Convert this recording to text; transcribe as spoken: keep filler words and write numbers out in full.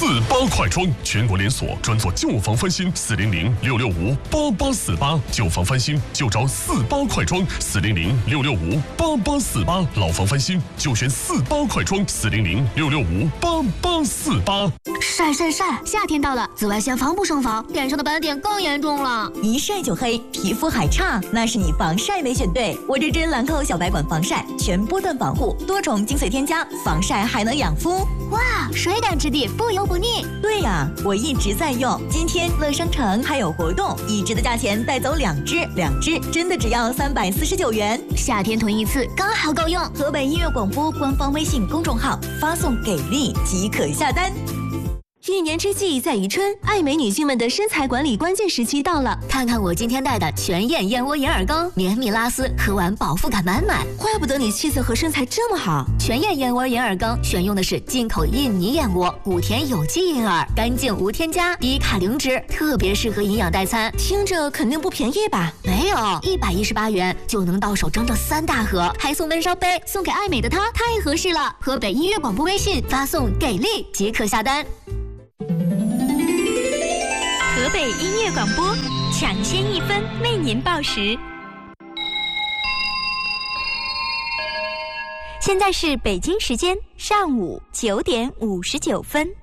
四八快装，全国连锁，专做旧房翻新，四零零六六五八八四八，旧房翻新就找四八快装，四零零六六五八八四八，老房翻新就选四八快装，四零零六六五八八四八。 晒晒晒，夏天到了，紫外线防不胜防，脸上的斑点更严重了， 一晒就黑，皮肤还差，那是你防晒没选对。我这支兰蔻小白管防晒，全波段防护，多重精粹添加，防晒还能养肤。 哇，水感质地，不油不腻。 对呀、啊，我一直在用。今天乐商城还有活动，一支的价钱带走两支，两支真的只要三百四十九元。 夏天囤一次刚好够用。 河北音乐广播官方微信公众号发送给力即可下单。 一年之计在于春，爱美女性们的身材管理关键时期到了。 看看我今天带的全燕燕窝眼耳膏，绵密拉丝，喝完饱腹感满满。 怪不得你气色和身材这么好。 全燕燕窝眼耳膏选用的是进口印尼燕窝，古田有机银耳，干净无添加，低卡零脂，特别适合营养代餐。 听着肯定不便宜吧？ 没有，一百一十八元就能到手整整三大盒，还送温烧杯，送给爱美的她太合适了。河北音乐广播微信发送给力即可下单。 河北音乐广播，抢先一分为您报时。现在是北京时间上午九点五十九分。